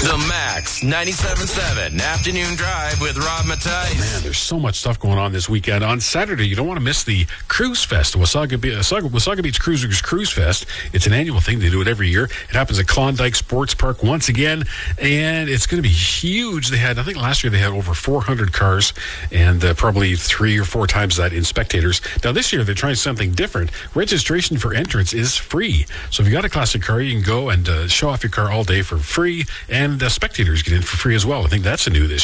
The Max 97.7 Afternoon Drive with Rob Mattice. Man, there's so much stuff going on this weekend. On Saturday, you don't want to miss the Cruise Fest, Wasaga Beach Cruisers Cruise Fest. It's an annual thing. They do it every year. It happens at Klondike Sports Park once again, and it's going to be huge. I think last year they had over 400 cars and probably 3 or 4 times that in spectators. Now this year they're trying something different. Registration for entrance is free. So if you got a classic car, you can go and show off your car all day for free, and spectators get in for free as well. I think that's a new this year.